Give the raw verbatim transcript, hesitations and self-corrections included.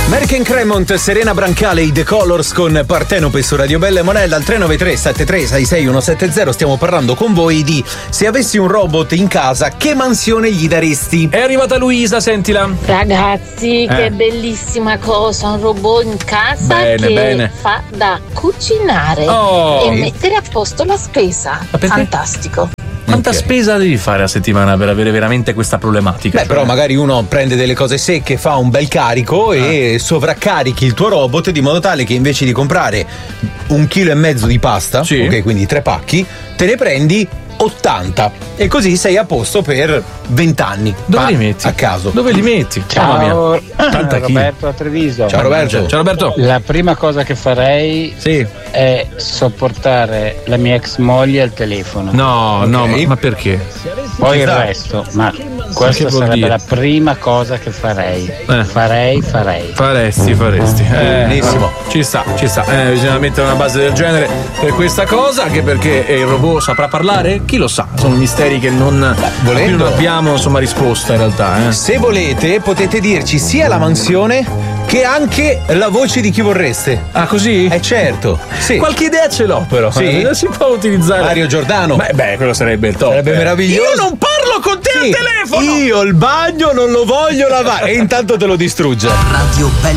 American Cremont, Serena Brancale, i The Colors con Partenope su Radio Bella e Monella al tre nove tre sette tre sei sei uno sette zero. Stiamo parlando con voi di se avessi un robot in casa, che mansione gli daresti? È arrivata Luisa, sentila. Ragazzi, Eh. che bellissima cosa, un robot in casa Bene, che bene. fa da cucinare Oh. e mettere a posto la spesa. perché? Fantastico. Quanta Ok. spesa devi fare a settimana per avere veramente questa problematica? Beh, però magari uno prende delle cose secche, fa un bel carico e sovraccarichi il tuo robot di modo tale che invece di comprare un chilo e mezzo di pasta, Sì. ok, quindi tre pacchi, te ne prendi ottanta e così sei a posto per venti anni. Dove Ma li metti? A caso. Dove li metti? Mamma Ciao, mia. Tanta chi? Roberto a Treviso. Ciao Roberto. Ciao Roberto. La prima cosa che farei Sì. è sopportare la mia ex moglie al telefono. No, Ok. no, ma, ma perché? Poi Ci il sta. resto, ma Che questa vuol sarebbe dire? la prima cosa che farei. Eh. Farei, farei. Faresti, faresti. Eh, Benissimo. Ci sta, ci sta. Eh, bisogna mettere una base del genere per questa cosa, anche perché il robot saprà parlare? Chi lo sa? Sono misteri che non, a cui volendo. non abbiamo insomma risposta in realtà. Eh. Se volete potete dirci sia la mansione che anche la voce di chi vorreste. Ah, così? Eh certo. Sì. Qualche idea ce l'ho però. Sì? Eh, si può utilizzare. Mario Giordano. Beh, beh, quello sarebbe il top. Sarebbe eh. meraviglioso. Io non parlo con te Sì, al telefono! Io il bagno non lo voglio lavare e intanto te lo distrugge. Radio Bella